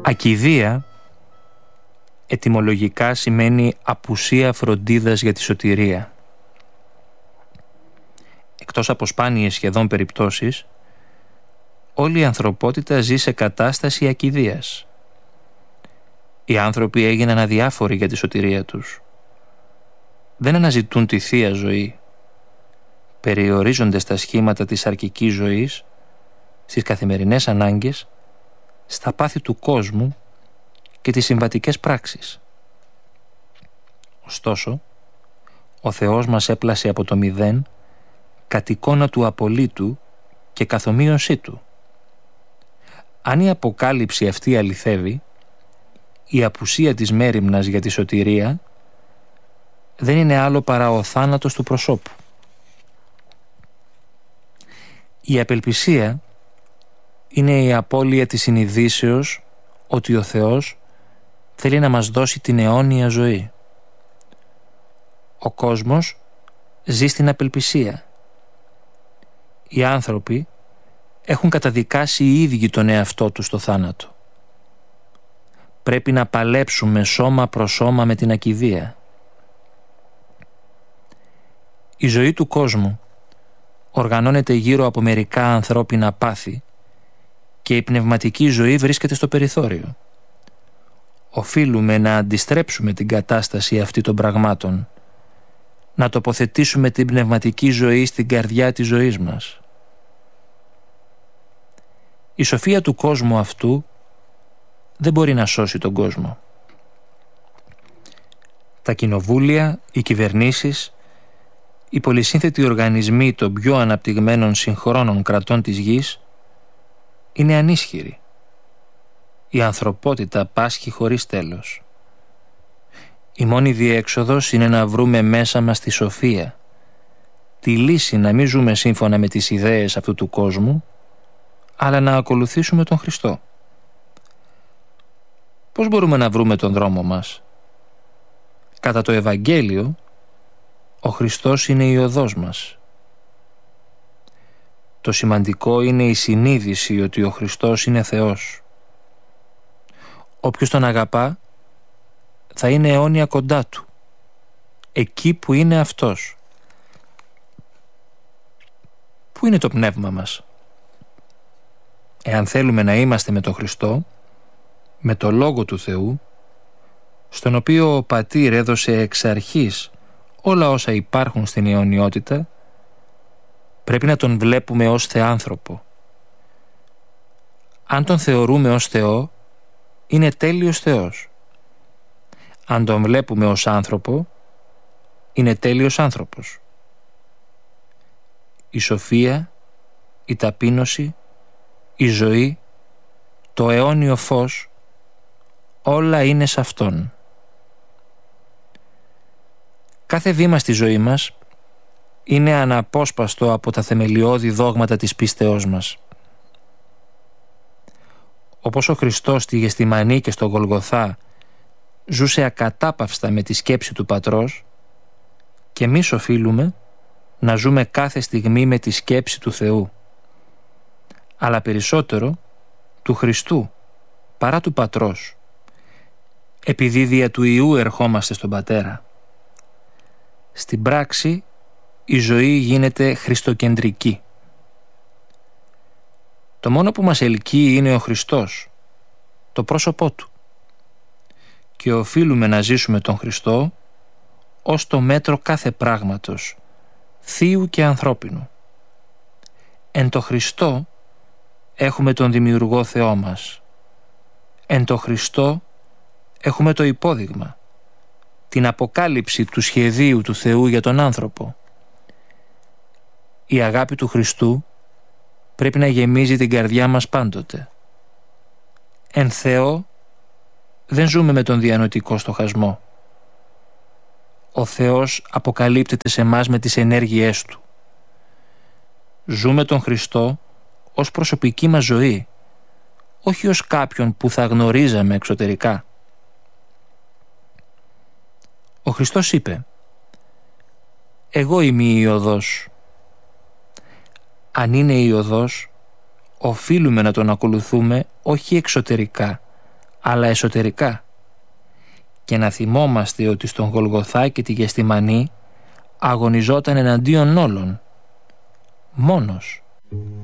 Ακηδία ετυμολογικά σημαίνει απουσία φροντίδας για τη σωτηρία. Εκτός από σπάνιες σχεδόν περιπτώσεις, όλη η ανθρωπότητα ζει σε κατάσταση ακηδείας. Οι άνθρωποι έγιναν αδιάφοροι για τη σωτηρία τους. Δεν αναζητούν τη θεία ζωή. Περιορίζονται στα σχήματα της αρκικής ζωής, στις καθημερινές ανάγκες, στα πάθη του κόσμου και τις συμβατικές πράξεις. Ωστόσο, ο Θεός μας έπλασε από το μηδέν κατ' εικόνα του απολύτου και καθομοίωσή του. Αν η αποκάλυψη αυτή αληθεύει, η απουσία της μέριμνας για τη σωτηρία δεν είναι άλλο παρά ο θάνατος του προσώπου. Η απελπισία είναι η απώλεια της συνειδήσεως ότι ο Θεός θέλει να μας δώσει την αιώνια ζωή. Ο κόσμος ζει στην απελπισία. Οι άνθρωποι έχουν καταδικάσει οι ίδιοι τον εαυτό τους στο θάνατο. Πρέπει να παλέψουμε σώμα προς σώμα με την ακηδεία. Η ζωή του κόσμου οργανώνεται γύρω από μερικά ανθρώπινα πάθη και η πνευματική ζωή βρίσκεται στο περιθώριο. Οφείλουμε να αντιστρέψουμε την κατάσταση αυτή των πραγμάτων, να τοποθετήσουμε την πνευματική ζωή στην καρδιά της ζωής μας. Η σοφία του κόσμου αυτού δεν μπορεί να σώσει τον κόσμο. Τα κοινοβούλια, οι κυβερνήσεις, οι πολυσύνθετοι οργανισμοί των πιο αναπτυγμένων συγχρόνων κρατών της γης είναι ανίσχυροι. Η ανθρωπότητα πάσχει χωρίς τέλος. Η μόνη διέξοδος είναι να βρούμε μέσα μας τη σοφία, τη λύση να μην ζούμε σύμφωνα με τις ιδέες αυτού του κόσμου, αλλά να ακολουθήσουμε τον Χριστό. Πώς μπορούμε να βρούμε τον δρόμο μας? Κατά το Ευαγγέλιο, ο Χριστός είναι η οδός μας. Το σημαντικό είναι η συνείδηση ότι ο Χριστός είναι Θεός. Όποιος τον αγαπά, θα είναι αιώνια κοντά του, εκεί που είναι Αυτός. Πού είναι το πνεύμα μας? Εάν θέλουμε να είμαστε με τον Χριστό, με το Λόγο του Θεού, στον οποίο ο Πατήρ έδωσε εξ αρχής όλα όσα υπάρχουν στην αιωνιότητα, πρέπει να τον βλέπουμε ως θεάνθρωπο. Αν τον θεωρούμε ως Θεό, είναι τέλειος Θεός. Αν τον βλέπουμε ως άνθρωπο, είναι τέλειος άνθρωπος. Η σοφία, η ταπείνωση, η ζωή, το αιώνιο φως, όλα είναι σε Αυτόν. Κάθε βήμα στη ζωή μας είναι αναπόσπαστο από τα θεμελιώδη δόγματα της πίστεώς μας. Όπως ο Χριστός στη Γεστημανή και στο Γολγοθά ζούσε ακατάπαυστα με τη σκέψη του Πατρός, και εμείς οφείλουμε να ζούμε κάθε στιγμή με τη σκέψη του Θεού, αλλά περισσότερο του Χριστού παρά του Πατρός, επειδή δια του Υιού ερχόμαστε στον Πατέρα. Στην πράξη η ζωή γίνεται χριστοκεντρική. Το μόνο που μας ελκύει είναι ο Χριστός, το πρόσωπό Του, και οφείλουμε να ζήσουμε τον Χριστό ως το μέτρο κάθε πράγματος, θείου και ανθρώπινου. Εν το Χριστό έχουμε τον Δημιουργό Θεό μας. Εν το Χριστό έχουμε το υπόδειγμα, την αποκάλυψη του σχεδίου του Θεού για τον άνθρωπο. Η αγάπη του Χριστού πρέπει να γεμίζει την καρδιά μας πάντοτε. Εν Θεό δεν ζούμε με τον διανοητικό στοχασμό. Ο Θεός αποκαλύπτεται σε μας με τις ενέργειές Του. Ζούμε τον Χριστό ως προσωπική μας ζωή, όχι ως κάποιον που θα γνωρίζαμε εξωτερικά. Ο Χριστός είπε «Εγώ είμαι η οδός». Αν είναι η οδός, οφείλουμε να τον ακολουθούμε όχι εξωτερικά, αλλά εσωτερικά, και να θυμόμαστε ότι στον Γολγοθά και τη Γεστημανή αγωνιζόταν εναντίον όλων, μόνος.